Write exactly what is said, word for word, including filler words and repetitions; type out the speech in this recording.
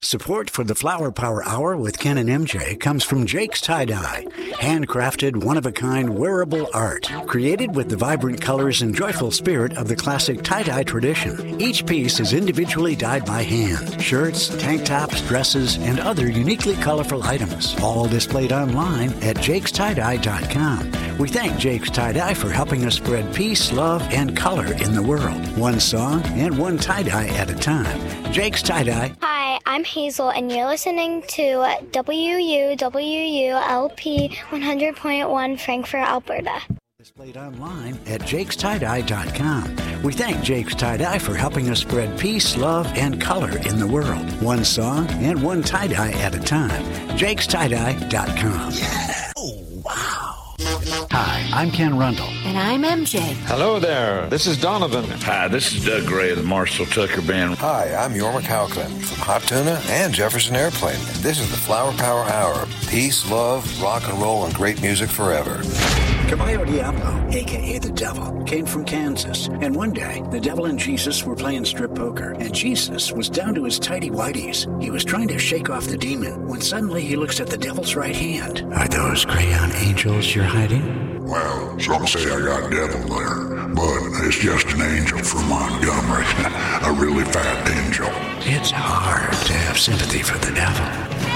Support for the Flower Power Hour with Ken and M J comes from Jake's Tie-Dye. Handcrafted, one-of-a-kind wearable art. Created with the vibrant colors and joyful spirit of the classic tie-dye tradition. Each piece is individually dyed by hand. Shirts, tank tops, dresses, and other uniquely colorful items. All displayed online at jakes tie dye dot com. We thank Jake's Tie-Dye for helping us spread peace, love, and color in the world. One song and one tie-dye at a time. Jake's Tie-Dye. Hi, I'm Hazel, and you're listening to W U W U L P one hundred point one Frankfurt, Alberta. Displayed online at jakes tie dye dot com. We thank Jake's Tie-Dye for helping us spread peace, love, and color in the world. One song and one tie-dye at a time. jakes tie dye dot com. Yeah! Oh, wow! Hi, I'm Ken Rundle. And I'm M J. Hello there. This is Donovan. Hi, this is Doug Gray of the Marshall Tucker Band. Hi, I'm Yorma Cowclin from Hot Tuna and Jefferson Airplane. And this is the Flower Power Hour. Peace, love, rock and roll, and great music forever. Caballo Diablo, a k a the Devil, came from Kansas. And one day, the Devil and Jesus were playing strip poker, and Jesus was down to his tighty-whities. He was trying to shake off the demon when suddenly he looks at the Devil's right hand. Are those crayon angels you're hiding? Well, some say I got devil there, but it's just an angel from Montgomery. A really fat angel. It's hard to have sympathy for the devil.